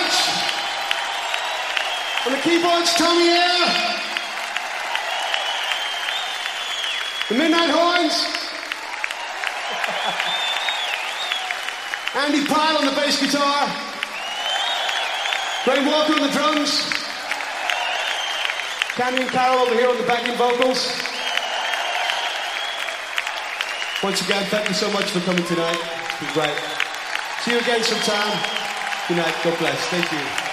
Church. On the keyboards, Tommy Air. The Midnight Horns. Andy Pyle on the bass guitar. Ray Walker on the drums. Candy and Carol over here on the backing vocals. Once again, thank you so much for coming tonight. It's been great. See you again sometime. Good night. God bless. Thank you.